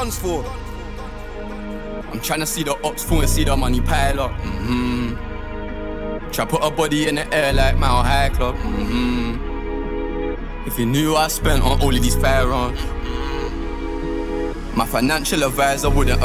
guns for? I'm trying to see the ops full and see the money pile up. Try put a body in the air like Mile High Club. If you knew I spent on all of these firearms, my financial advisor wouldn't